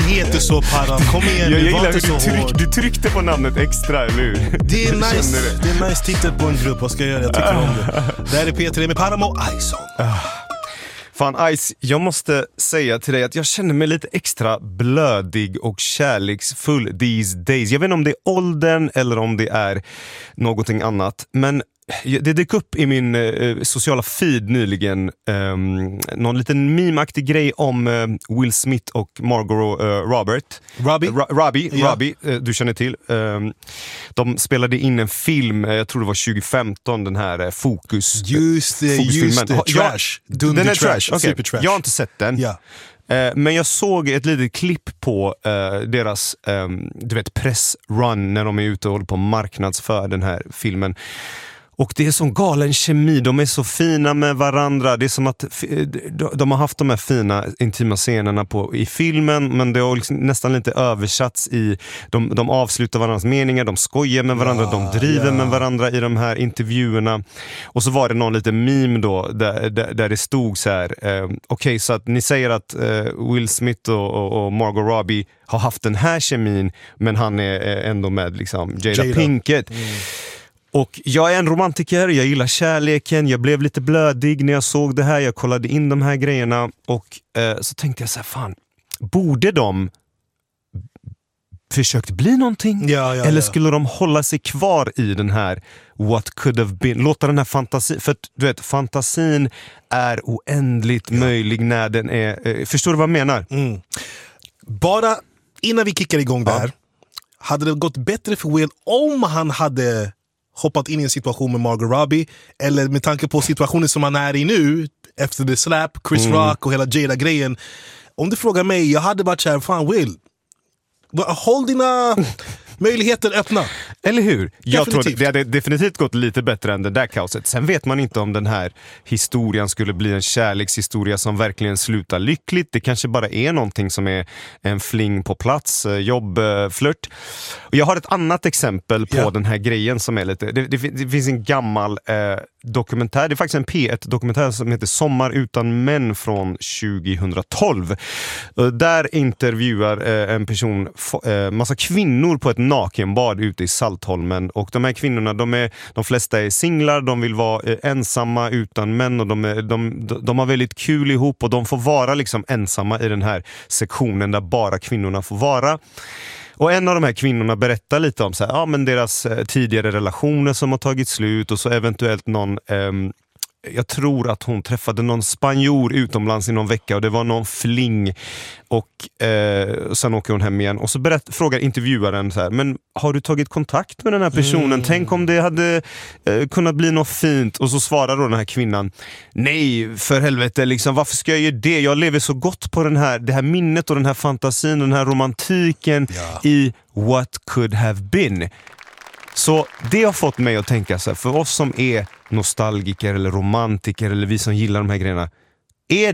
heter så, Param. Kom igen, jag du var gillar inte så hur hård. du tryckte på namnet extra, eller hur? Det är Känner nice, det. det är nice titel på en grupp. Vad ska jag göra? Jag tycker om det. Det här är P3 med Param och Ison. Fan Ice, jag måste säga till dig att jag känner mig lite extra blödig och kärleksfull these days. Jag vet inte om det är åldern eller om det är någonting annat, men det dök upp i min sociala feed nyligen någon liten meme-aktig grej om Will Smith och Margot Robbie, du känner till. De spelade in en film, jag tror det var 2015, den här Fokus. Just det, trash. Den är trash, Super trash. Jag har inte sett den. Ja. Men jag såg ett litet klipp på deras pressrun när de är ute och håller på att marknadsföra den här filmen. Och det är sån galen kemi, de är så fina med varandra. Det är som att de har haft de här fina intima scenerna i filmen, men det har liksom nästan lite översatts i, de avslutar varandras meningar, de skojar med varandra, de driver med varandra i de här intervjuerna. Och så var det någon liten meme då där det stod så här, okej, så att ni säger att Will Smith och Margot Robbie har haft den här kemin, men han är ändå med liksom Jada Pinkett. Och jag är en romantiker, jag gillar kärleken, jag blev lite blödig när jag såg det här, jag kollade in de här grejerna och så tänkte jag så här, fan, borde de försökt bli någonting? Eller skulle de hålla sig kvar i den här what could have been, låta den här fantasin, för du vet, fantasin är oändligt möjlig när den är, förstår du vad jag menar? Bara innan vi kickar igång där, hade det gått bättre för Will om han hade hoppat in i en situation med Margot Robbie, eller med tanke på situationen som han är i nu efter The Slap, Chris Rock och hela Jada-grejen. Om du frågar mig, jag hade varit såhär, fan Will, håll dina möjligheter öppna. Eller hur? Jag tror det hade definitivt gått lite bättre än det där kaoset. Sen vet man inte om den här historien skulle bli en kärlekshistoria som verkligen slutar lyckligt. Det kanske bara är någonting som är en fling på plats, jobbflört. Och jag har ett annat exempel på den här grejen som är lite... Det finns en gammal dokumentär, det är faktiskt en P1-dokumentär som heter Sommar utan män från 2012. Där intervjuar en person massa kvinnor på ett nakenbad ute i Saltholmen, och de här kvinnorna, de flesta är singlar, de vill vara ensamma utan män, och de har väldigt kul ihop, och de får vara liksom ensamma i den här sektionen där bara kvinnorna får vara. Och en av de här kvinnorna berättar lite om så här, men deras tidigare relationer som har tagit slut, och så eventuellt någon... jag tror att hon träffade någon spanjor utomlands i någon vecka, och det var någon fling, och sen åker hon hem igen, och så frågar intervjuaren så här, men har du tagit kontakt med den här personen? Tänk om det hade kunnat bli något fint. Och så svarar då den här kvinnan, nej för helvete, liksom, varför ska jag göra det? Jag lever så gott på det här minnet och den här fantasin, den här romantiken i what could have been. Så det har fått mig att tänka så här, för oss som är nostalgiker eller romantiker, eller vi som gillar de här grejerna, är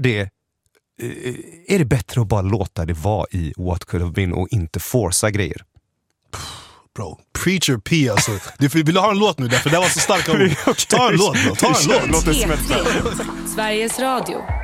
det bättre att bara låta det vara i what could have been och inte forsa grejer? Bro, Preacher P alltså. Du vill ha en låt nu, därför det var så starka ord. Ta en låt, bro. Ta en låt. Sveriges Radio.